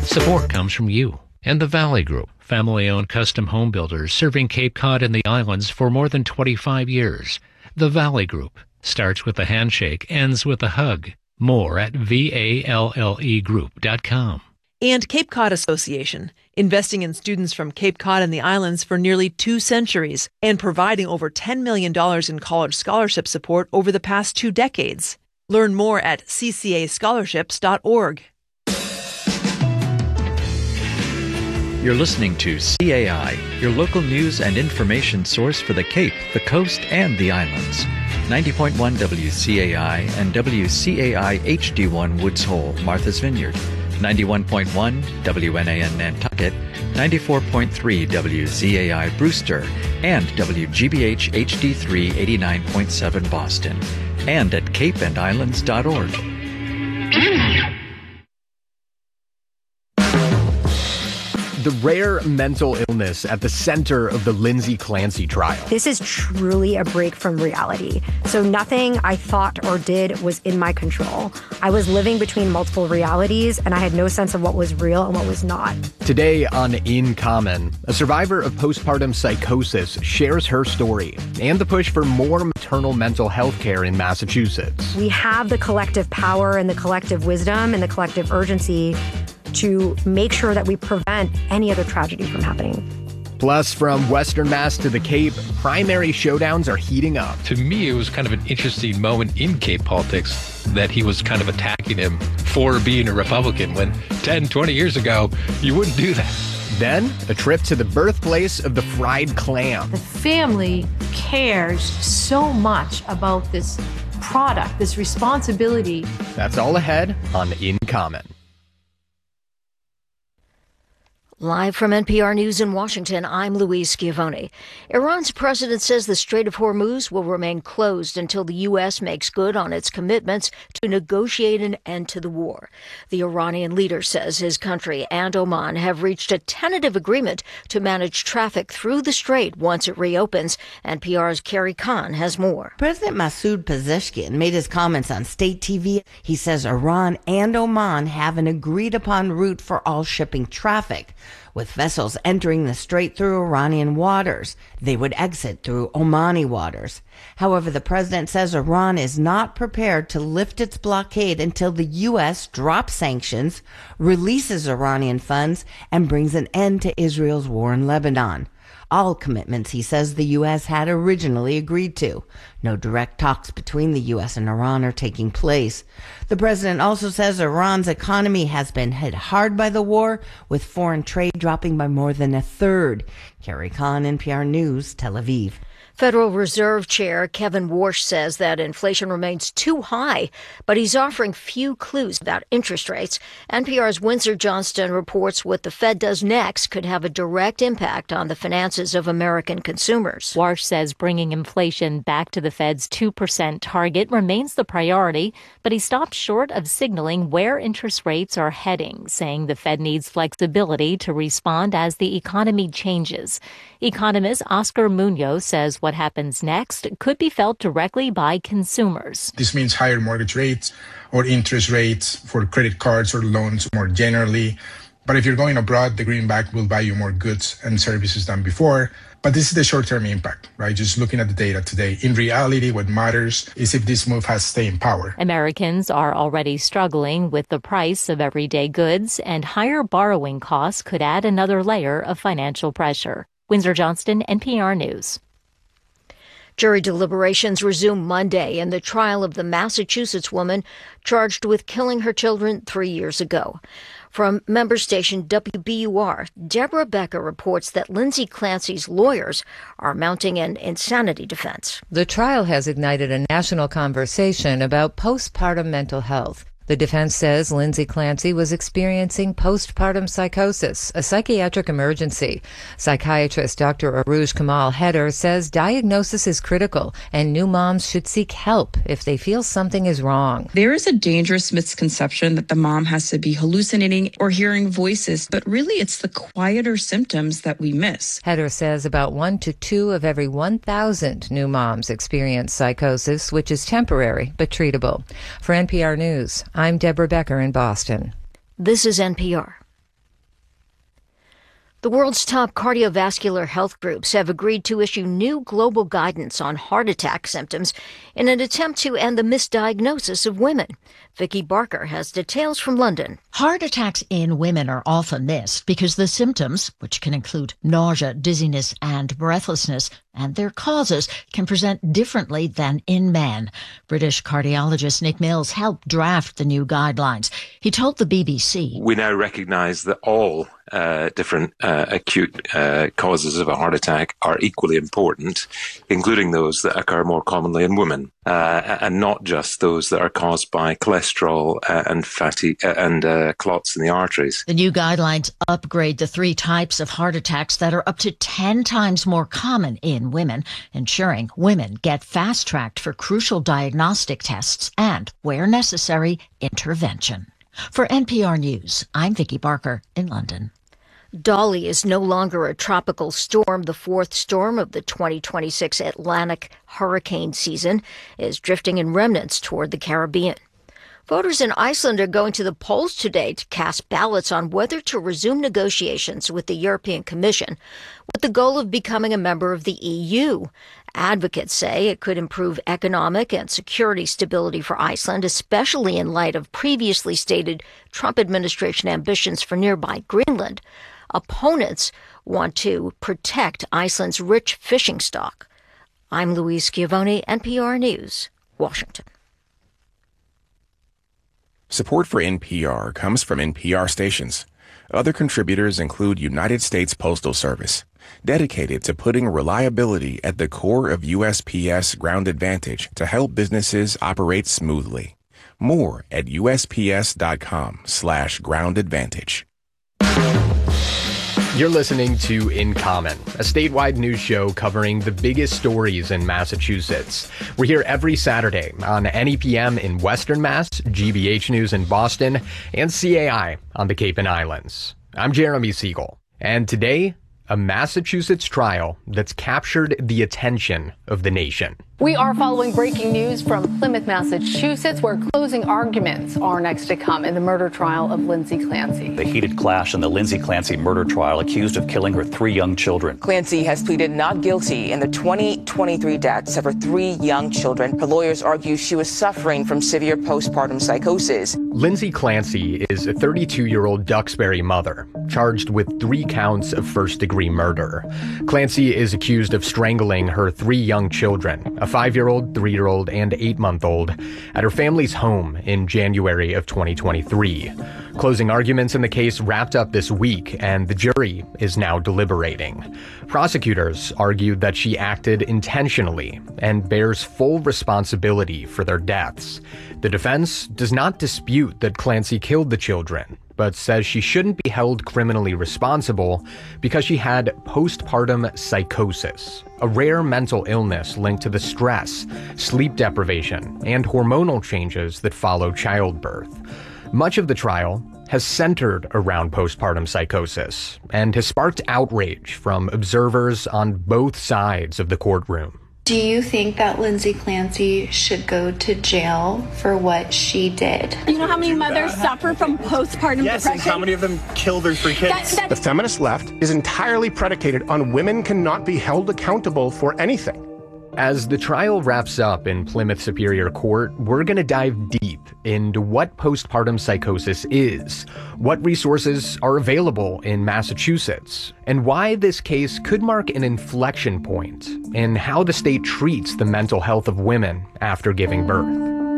Support comes from you and the Valley Group, family-owned custom home builders serving Cape Cod and the islands for more than 25 years. The Valley Group starts with a handshake, ends with a hug. More at vallegroup.com. And Cape Cod Association, investing in students from Cape Cod and the islands for nearly 2 centuries and providing over $10 million in college scholarship support over the past 2 decades. Learn more at ccascholarships.org. You're listening to CAI, your local news and information source for the Cape, the Coast, and the islands. 90.1 WCAI and WCAI HD1 Woods Hole, Martha's Vineyard. 91.1 WNAN Nantucket, 94.3 WZAI Brewster, and WGBH HD3 89.7 Boston, and at capeandislands.org. The rare mental illness at the center of the Lindsay Clancy trial. This is truly a break from reality. So nothing I thought or did was in my control. I was living between multiple realities, and I had no sense of what was real and what was not. Today on In Common, a survivor of postpartum psychosis shares her story and the push for more maternal mental health care in Massachusetts. We have the collective power and the collective wisdom and the collective urgency to make sure that we prevent any other tragedy from happening. Plus, from Western Mass to the Cape, primary showdowns are heating up. To me, it was kind of an interesting moment in Cape politics that he was kind of attacking him for being a Republican when 10, 20 years ago, you wouldn't do that. Then, a trip to the birthplace of the fried clam. The family cares so much about this product, this responsibility. That's all ahead on In Common. Live from NPR News in Washington, I'm Louise Schiavone. Iran's president says the Strait of Hormuz will remain closed until the U.S. makes good on its commitments to negotiate an end to the war. The Iranian leader says his country and Oman have reached a tentative agreement to manage traffic through the strait once it reopens. NPR's Carrie Khan has more. President Masoud Pezeshkian made his comments on state TV. He says Iran and Oman have an agreed-upon route for all shipping traffic. With vessels entering the strait through Iranian waters, they would exit through Omani waters. However, the president says Iran is not prepared to lift its blockade until the U.S. drops sanctions, releases Iranian funds, and brings an end to Israel's war in Lebanon. All commitments, he says, the U.S. had originally agreed to. No direct talks between the U.S. and Iran are taking place. The president also says Iran's economy has been hit hard by the war, with foreign trade dropping by more than a third. Carrie Khan, NPR News, Tel Aviv. Federal Reserve Chair Kevin Warsh says that inflation remains too high, but he's offering few clues about interest rates. NPR's Windsor Johnston reports what the Fed does next could have a direct impact on the finances of American consumers. Warsh says bringing inflation back to the Fed's 2% target remains the priority, but he stopped short of signaling where interest rates are heading, saying the Fed needs flexibility to respond as the economy changes. Economist Oscar Munoz says what happens next could be felt directly by consumers. This means higher mortgage rates or interest rates for credit cards or loans more generally. But if you're going abroad, the greenback will buy you more goods and services than before. But this is the short-term impact, right? Just looking at the data today. In reality, what matters is if this move has staying power. Americans are already struggling with the price of everyday goods, and higher borrowing costs could add another layer of financial pressure. Windsor Johnston, NPR News. Jury deliberations resume Monday in the trial of the Massachusetts woman charged with killing her children 3 years ago. From member station WBUR, Deborah Becker reports that Lindsay Clancy's lawyers are mounting an insanity defense. The trial has ignited a national conversation about postpartum mental health. The defense says Lindsay Clancy was experiencing postpartum psychosis, a psychiatric emergency. Psychiatrist Dr. Aruj Kamal Heder says diagnosis is critical and new moms should seek help if they feel something is wrong. There is a dangerous misconception that the mom has to be hallucinating or hearing voices, but really it's the quieter symptoms that we miss. Heder says about 1 to 2 of every 1,000 new moms experience psychosis, which is temporary but treatable. For NPR News, I'm Deborah Becker in Boston. This is NPR. The world's top cardiovascular health groups have agreed to issue new global guidance on heart attack symptoms in an attempt to end the misdiagnosis of women. Vicky Barker has details from London. Heart attacks in women are often missed because the symptoms, which can include nausea, dizziness, and breathlessness, and their causes can present differently than in men. British cardiologist Nick Mills helped draft the new guidelines. He told the BBC, "We now recognise that all different acute causes of a heart attack are equally important, including those that occur more commonly in women, and not just those that are caused by cholesterol and fatty and clots in the arteries." The new guidelines upgrade the 3 types of heart attacks that are up to 10 times more common in women, ensuring women get fast-tracked for crucial diagnostic tests and, where necessary, intervention. For NPR News, I'm Vicky Barker in London. Dolly is no longer a tropical storm. The 4th storm of the 2026 Atlantic hurricane season is drifting in remnants toward the Caribbean. Voters in Iceland are going to the polls today to cast ballots on whether to resume negotiations with the European Commission with the goal of becoming a member of the EU. Advocates say it could improve economic and security stability for Iceland, especially in light of previously stated Trump administration ambitions for nearby Greenland. Opponents want to protect Iceland's rich fishing stock. I'm Louise Schiavone, NPR News, Washington. Support for NPR comes from NPR stations. Other contributors include United States Postal Service, dedicated to putting reliability at the core of USPS Ground Advantage to help businesses operate smoothly. More at USPS.com/Ground Advantage. You're listening to In Common, a statewide news show covering the biggest stories in Massachusetts. We're here every Saturday on NEPM in Western Mass, GBH News in Boston, and CAI on the Cape and Islands. I'm Jeremy Siegel, and today, a Massachusetts trial that's captured the attention of the nation. We are following breaking news from Plymouth, Massachusetts, where closing arguments are next to come in the murder trial of Lindsay Clancy. The heated clash in the Lindsay Clancy murder trial, accused of killing her 3 young children. Clancy has pleaded not guilty in the 2023 deaths of her 3 young children. Her lawyers argue she was suffering from severe postpartum psychosis. Lindsay Clancy is a 32-year-old Duxbury mother, charged with 3 counts of first-degree murder. Clancy is accused of strangling her 3 young children, a 5-year-old, 3-year-old, and 8-month-old, at her family's home in January of 2023. Closing arguments in the case wrapped up this week, and the jury is now deliberating. Prosecutors argued that she acted intentionally and bears full responsibility for their deaths. The defense does not dispute that Clancy killed the children, but says she shouldn't be held criminally responsible because she had postpartum psychosis, a rare mental illness linked to the stress, sleep deprivation, and hormonal changes that follow childbirth. Much of the trial has centered around postpartum psychosis and has sparked outrage from observers on both sides of the courtroom. Do you think that Lindsay Clancy should go to jail for what she did? You know how many mothers suffer from postpartum depression? And how many of them killed their 3 kids? The feminist left is entirely predicated on women cannot be held accountable for anything. As the trial wraps up in Plymouth Superior Court, we're going to dive deep into what postpartum psychosis is, what resources are available in Massachusetts, and why this case could mark an inflection point in how the state treats the mental health of women after giving birth.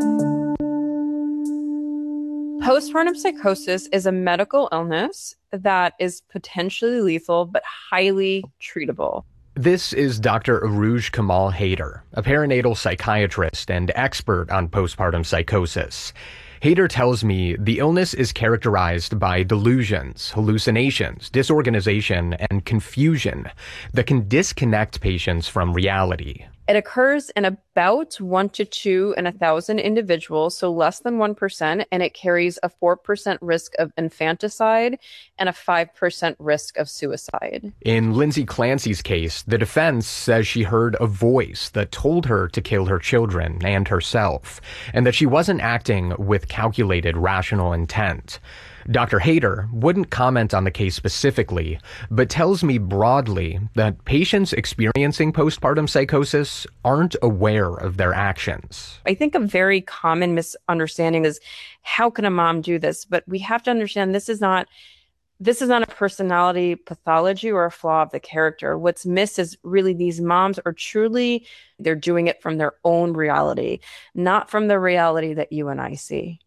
Postpartum psychosis is a medical illness that is potentially lethal but highly treatable. This is Dr. Arooj Kamal Haider, a perinatal psychiatrist and expert on postpartum psychosis. Haider tells me the illness is characterized by delusions, hallucinations, disorganization, and confusion that can disconnect patients from reality. It occurs in about 1 to 2 in 1,000 individuals, so less than 1%, and it carries a 4% risk of infanticide and a 5% risk of suicide. In Lindsay Clancy's case, the defense says she heard a voice that told her to kill her children and herself, and that she wasn't acting with calculated, rational intent. Dr. Hayter wouldn't comment on the case specifically, but tells me broadly that patients experiencing postpartum psychosis aren't aware of their actions. I think a very common misunderstanding is, how can a mom do this? But we have to understand this is not a personality pathology or a flaw of the character. What's missed is really these moms are truly, they're doing it from their own reality, not from the reality that you and I see.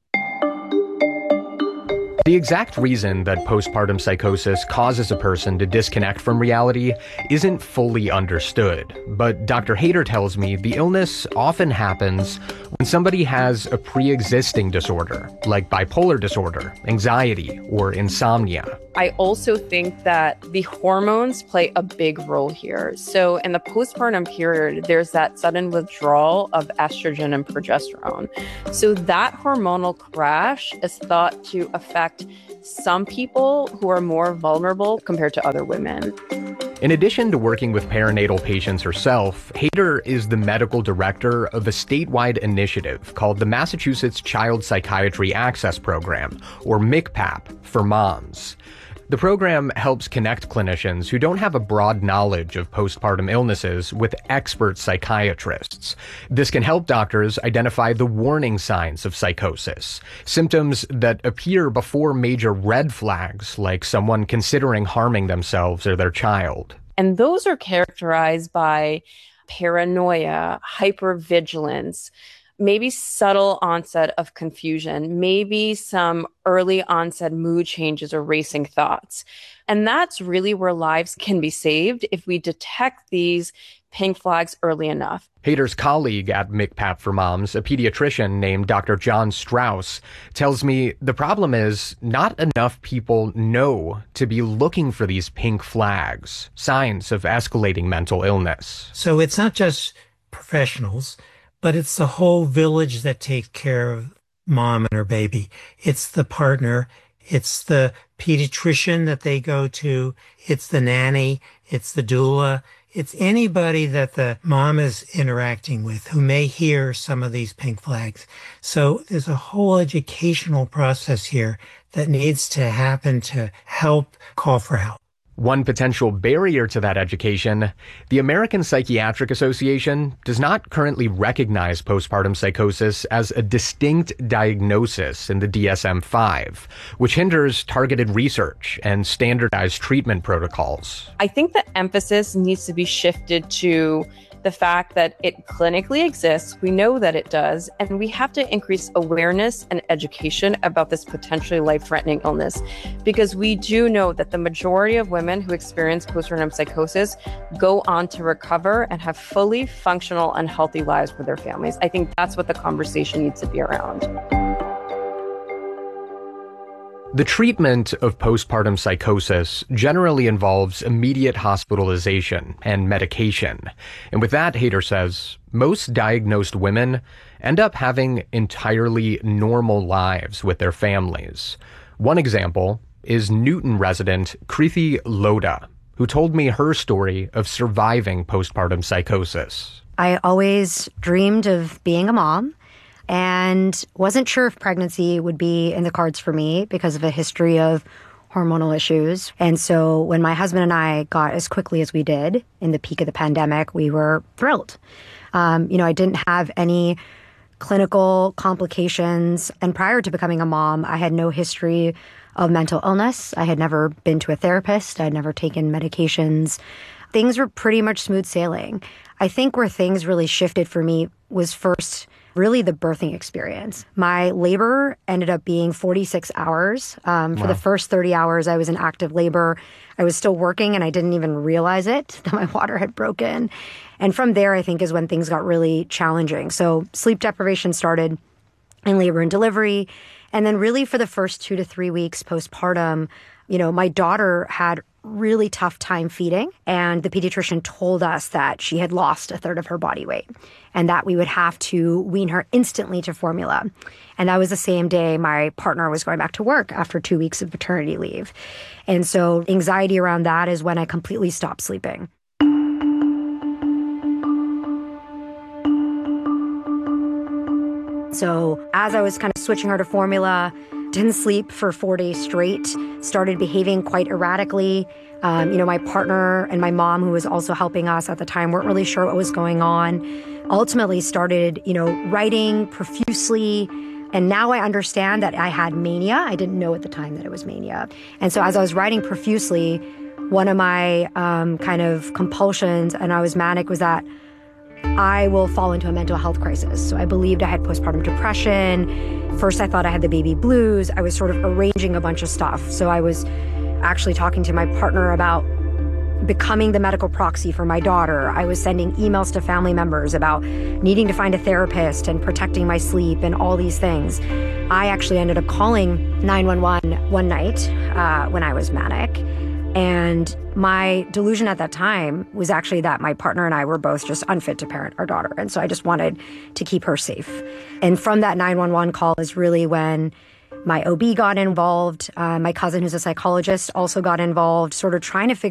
The exact reason that postpartum psychosis causes a person to disconnect from reality isn't fully understood, but Dr. Hayter tells me the illness often happens when somebody has a pre-existing disorder, like bipolar disorder, anxiety, or insomnia. I also think that the hormones play a big role here. So in the postpartum period, there's that sudden withdrawal of estrogen and progesterone. So that hormonal crash is thought to affect some people who are more vulnerable compared to other women. In addition to working with perinatal patients herself, Hayter is the medical director of a statewide initiative called the Massachusetts Child Psychiatry Access Program, or MCPAP, for moms. The program helps connect clinicians who don't have a broad knowledge of postpartum illnesses with expert psychiatrists. This can help doctors identify the warning signs of psychosis, symptoms that appear before major red flags, like someone considering harming themselves or their child. And those are characterized by paranoia, hypervigilance, maybe subtle onset of confusion, maybe some early onset mood changes or racing thoughts. And that's really where lives can be saved if we detect these pink flags early enough. Hayter's colleague at MCPAP for Moms, a pediatrician named Dr. John Strauss, tells me the problem is not enough people know to be looking for these pink flags, signs of escalating mental illness. So it's not just professionals, but it's the whole village that takes care of mom and her baby. It's the partner. It's the pediatrician that they go to. It's the nanny. It's the doula. It's anybody that the mom is interacting with who may hear some of these pink flags. So there's a whole educational process here that needs to happen to help call for help. One potential barrier to that education, the American Psychiatric Association does not currently recognize postpartum psychosis as a distinct diagnosis in the DSM-5, which hinders targeted research and standardized treatment protocols. I think the emphasis needs to be shifted to the fact that it clinically exists, we know that it does, and we have to increase awareness and education about this potentially life-threatening illness, because we do know that the majority of women who experience postpartum psychosis go on to recover and have fully functional and healthy lives with their families. I think that's what the conversation needs to be around. The treatment of postpartum psychosis generally involves immediate hospitalization and medication. And with that, Hayter says, most diagnosed women end up having entirely normal lives with their families. One example is Newton resident Kriti Lodha, who told me her story of surviving postpartum psychosis. I always dreamed of being a mom, and wasn't sure if pregnancy would be in the cards for me because of a history of hormonal issues. And so when my husband and I got as quickly as we did in the peak of the pandemic, we were thrilled. I didn't have any clinical complications. And prior to becoming a mom, I had no history of mental illness. I had never been to a therapist. I'd never taken medications. Things were pretty much smooth sailing. I think where things really shifted for me was first really the birthing experience. My labor ended up being 46 hours. For the first 30 hours, I was in active labor. I was still working and I didn't even realize it, that my water had broken. And from there, I think, is when things got really challenging. So sleep deprivation started in labor and delivery. And then really for the first 2 to 3 weeks postpartum, my daughter had really tough time feeding. And the pediatrician told us that she had lost a third of her body weight and that we would have to wean her instantly to formula. And that was the same day my partner was going back to work after 2 weeks of paternity leave. And so anxiety around that is when I completely stopped sleeping. So as I was kind of switching her to formula, didn't sleep for 4 days straight, started behaving quite erratically. My partner and my mom, who was also helping us at the time, weren't really sure what was going on. Ultimately started, writing profusely. And now I understand that I had mania. I didn't know at the time that it was mania. And so as I was writing profusely, one of my kind of compulsions, and I was manic, was that I will fall into a mental health crisis. So I believed I had postpartum depression. First, I thought I had the baby blues. I was sort of arranging a bunch of stuff. So I was actually talking to my partner about becoming the medical proxy for my daughter. I was sending emails to family members about needing to find a therapist and protecting my sleep and all these things. I actually ended up calling 911 one night when I was manic. And my delusion at that time was actually that my partner and I were both just unfit to parent our daughter. And so I just wanted to keep her safe. And from that 911 call is really when my OB got involved. My cousin, who's a psychologist, also got involved, sort of trying to figure